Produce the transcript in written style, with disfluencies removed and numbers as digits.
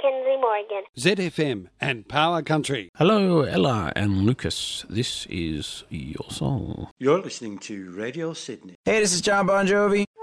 Kinsley Morgan. ZFM and Power Country. Hello, Ella and Lucas. This is your song. You're listening to Radio Sydney. Hey, this is John Bon Jovi.